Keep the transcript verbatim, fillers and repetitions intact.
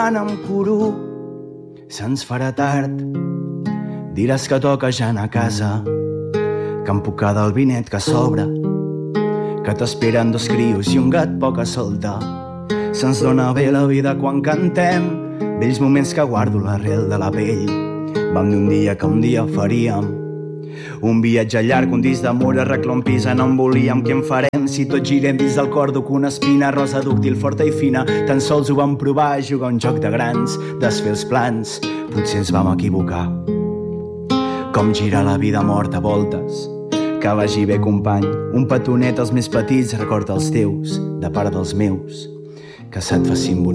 amb curo, se'ns farà tard. Diràs que toca ja anar a casa, que em puc quedar el vinet que sobra, que t'esperen dos crios i un gat poc a soltar. Se'ns dona bé la vida quan cantem, vells moments que guardo l'arrel de la pell. Vam dir un dia que un dia faríem un viatge llarg, un disc d'amor, arreglar un pis, no en volíem. Què en farem si tot girem dins del cor que una espina rosa dúctil, forta i fina? Tan sols ho vam provar, jugar un joc de grans, desfer els plans. Potser ens vam equivocar. Com gira la vida morta a voltes. Que vagi bé, company. Un petonet als més petits, recorda els teus, de part dels meus, que se't facin bonic.